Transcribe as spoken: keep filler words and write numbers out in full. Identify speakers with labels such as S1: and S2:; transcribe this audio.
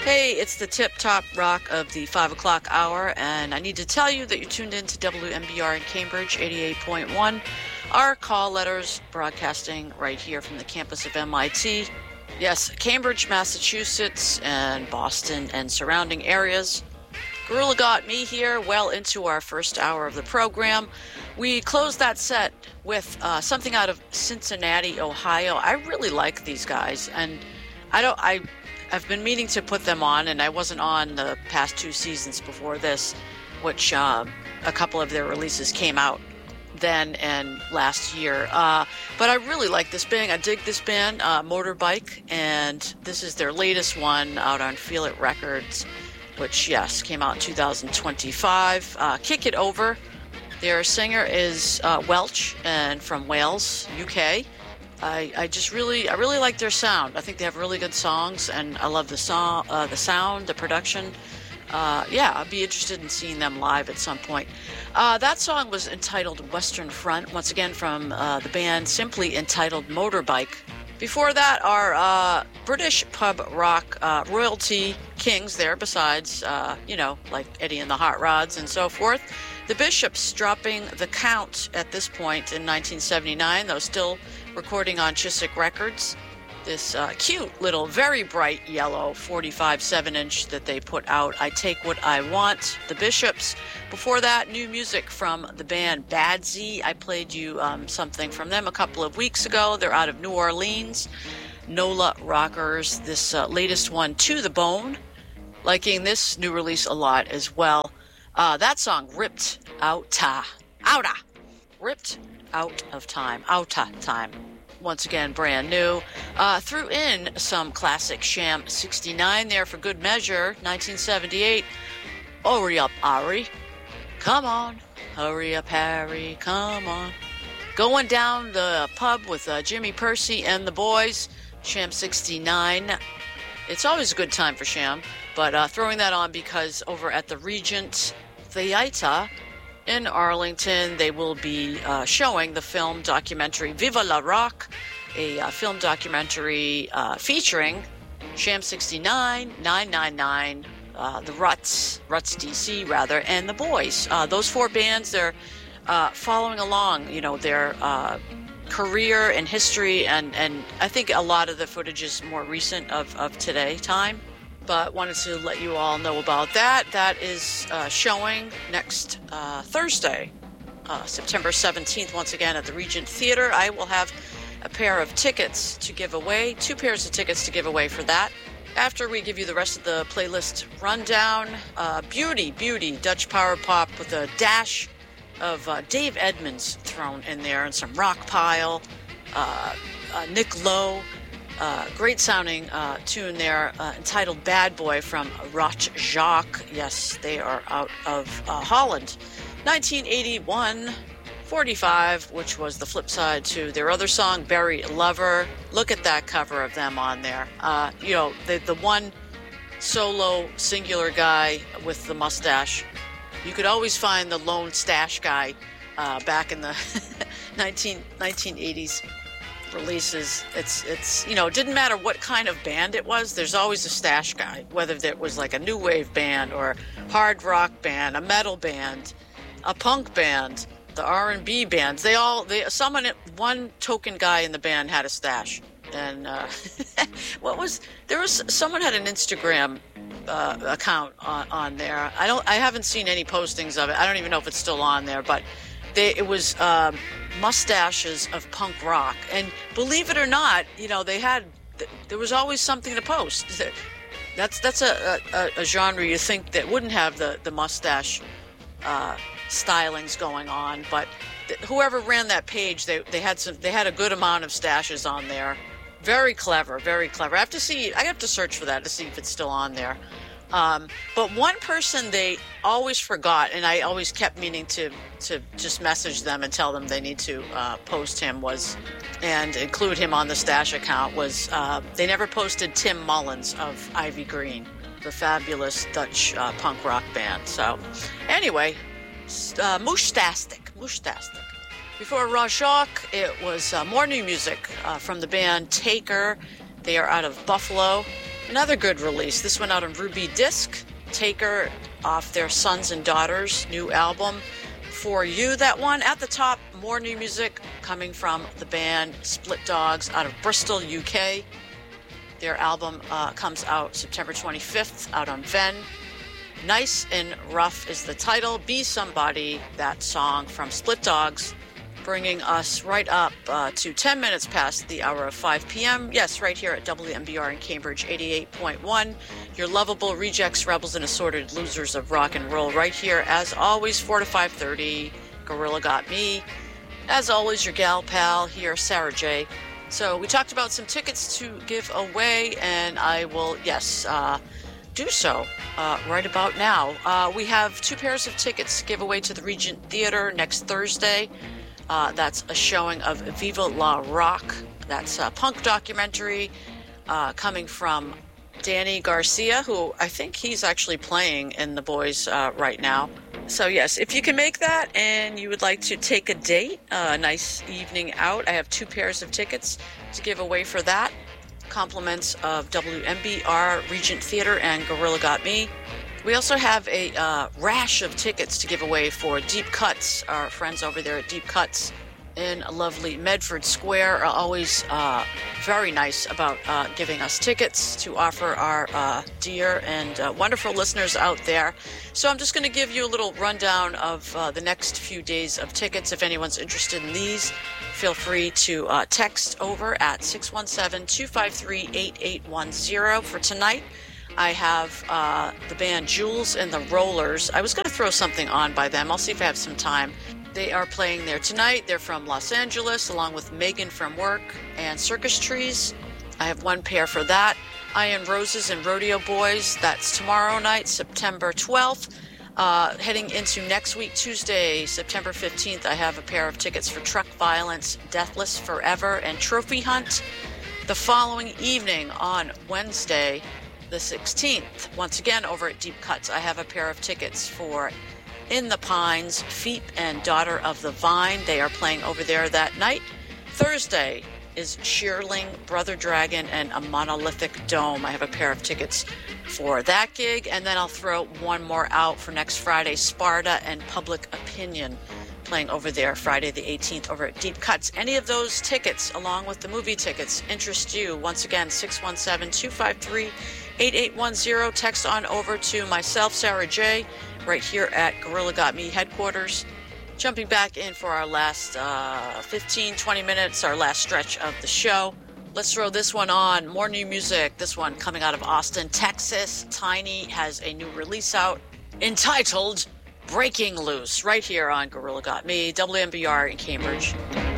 S1: Hey, it's the Tip Top Rock of the five o'clock hour, and I need to tell you that you're tuned in to W M B R in Cambridge, eighty-eight point one. Our call letters broadcasting right here from the campus of M I T. Yes, Cambridge, Massachusetts, and Boston and surrounding areas. Gorilla got me here well into our first hour of the program. We closed that set with uh, something out of Cincinnati, Ohio. I really like these guys, and I don't... I. I've been meaning to put them on, and I wasn't on the past two seasons before this, which uh, a couple of their releases came out then and last year. Uh, but I really like this band. I dig this band, uh, Motorbike, and this is their latest one out on Feel It Records, which, yes, came out in two thousand twenty-five. Uh, Kick It Over. Their singer is uh, Welch, and from Wales, U K. I, I just really, I really like their sound. I think they have really good songs, and I love the song, uh, the sound, the production. Uh, yeah, I'd be interested in seeing them live at some point. Uh, that song was entitled Western Front, once again from uh, the band simply entitled Motorbike. Before that are uh, British pub rock uh, royalty kings there, besides, uh, you know, like Eddie and the Hot Rods and so forth. The Bishops dropping The Count at this point in nineteen seventy-nine, though still recording on Chiswick Records. This uh, cute little, very bright yellow forty-five seven inch that they put out, I Take What I Want, The Bishops. Before that, new music from the band Badsy. I played you um, something from them a couple of weeks ago. They're out of New Orleans. Nola Rockers, this uh, latest one, To the Bone. Liking this new release a lot as well. Uh, that song, Ripped Outta. Outta. Ripped Out of Time. Outta Time. Once again, brand new. Uh, threw in some classic Sham sixty-nine there for good measure. nineteen seventy-eight. Hurry up, Ari. Come on. Hurry up, Harry. Come on. Going down the pub with uh, Jimmy Percy and the boys. Sham sixty-nine. It's always a good time for Sham. But uh, throwing that on because over at the Regent Theater in Arlington, they will be uh, showing the film documentary Viva la Rock, a uh, film documentary uh, featuring Sham sixty-nine, nine nine nine, uh, the Ruts, Ruts D C rather, and the Boys. Uh, those four bands, they're uh, following along, you know, their uh, career and history, and, and I think a lot of the footage is more recent of, of today time. But wanted to let you all know about that. That is uh, showing next uh, Thursday, uh, September seventeenth, once again at the Regent Theater. I will have a pair of tickets to give away, two pairs of tickets to give away for that. After we give you the rest of the playlist rundown, uh, beauty, beauty, Dutch power pop with a dash of uh, Dave Edmunds thrown in there and some Rockpile, uh, uh, Nick Lowe. Uh, great sounding uh, tune there uh, entitled Bad Boy from Rot Jacques. Yes, they are out of uh, Holland. nineteen eighty-one, forty-five, which was the flip side to their other song, Buried Lover. Look at that cover of them on there. Uh, you know, the, the one solo singular guy with the mustache. You could always find the lone stash guy uh, back in the nineteen, nineteen eighties. Releases. It's it's you know, it didn't matter what kind of band it was, there's always a stash guy, whether it was like a new wave band or hard rock band, a metal band, a punk band, the R and B bands. They all they someone one token guy in the band had a stash. And uh what was there was someone had an Instagram uh, account on, on there. I don't I haven't seen any postings of it. I don't even know if it's still on there, but They, it was um, mustaches of punk rock, and believe it or not, you know, they had there was always something to post. That's that's a, a, a genre you think that wouldn't have the the mustache uh, stylings going on, but th- whoever ran that page, they they had some they had a good amount of stashes on there. Very clever, very clever. I have to see. I have to search for that to see if it's still on there. Um, but one person they always forgot, and I always kept meaning to to just message them and tell them they need to uh, post him was, and include him on the Stash account, was uh, they never posted Tim Mullins of Ivy Green, the fabulous Dutch uh, punk rock band. So anyway, uh, Mushtastic, Mushtastic. Before Rajak, it was uh, more new music uh, from the band Taker. They are out of Buffalo, Another good release. This one out on Ruby Disc. Taker off their Sons and Daughters new album. For You, that one. At the top, more new music coming from the band Split Dogs out of Bristol, U K. Their album uh, comes out September twenty-fifth out on Ven. Nice and Rough is the title. Be Somebody, that song from Split Dogs, bringing us right up uh, to ten minutes past the hour of five p.m. Yes, right here at W M B R in Cambridge, eighty-eight point one. Your lovable rejects, rebels, and assorted losers of rock and roll right here. As always, four to five thirty, Gorilla Got Me. As always, your gal pal here, Sarah J. So we talked about some tickets to give away, and I will, yes, uh, do so uh, right about now. Uh, we have two pairs of tickets to give away to the Regent Theater next Thursday. Uh, that's a showing of Viva La Rock. That's a punk documentary uh, coming from Danny Garcia, who I think he's actually playing in The Boys uh, right now. So yes, if you can make that and you would like to take a date, a nice evening out, I have two pairs of tickets to give away for that. Compliments of W M B R, Regent Theater, and Gorilla Got Me. We also have a uh, rash of tickets to give away for Deep Cuts. Our friends over there at Deep Cuts in lovely Medford Square are always uh, very nice about uh, giving us tickets to offer our uh, dear and uh, wonderful listeners out there. So I'm just going to give you a little rundown of uh, the next few days of tickets. If anyone's interested in these, feel free to uh, text over at six one seven, two five three, eight eight one zero. For tonight, I have uh, the band Jules and the Rollers. I was going to throw something on by them. I'll see if I have some time. They are playing there tonight. They're from Los Angeles, along with Megan from Work and Circus Trees. I have one pair for that. Iron Roses and Rodeo Boys. That's tomorrow night, September twelfth. Uh, heading into next week, Tuesday, September fifteenth, I have a pair of tickets for Truck Violence, Deathless Forever, and Trophy Hunt. The following evening on Wednesday, the sixteenth, once again over at Deep Cuts, I have a pair of tickets for In the Pines, Feet and Daughter of the Vine. They are playing over there that night. Thursday is Shearling, Brother Dragon, and a Monolithic Dome. I have a pair of tickets for that gig. And then I'll throw one more out for next Friday, Sparta and Public Opinion, playing over there Friday the eighteenth over at Deep Cuts. Any of those tickets, along with the movie tickets, interest you, once again, six one seven, two five three, eight eight one zero. Text on over to myself, Sarah J., right here at Gorilla Got Me headquarters. Jumping back in for our last uh, fifteen, twenty minutes, our last stretch of the show. Let's throw this one on. More new music. This one coming out of Austin, Texas. Tiny has a new release out entitled Breaking Loose, right here on Gorilla Got Me, W M B R in Cambridge.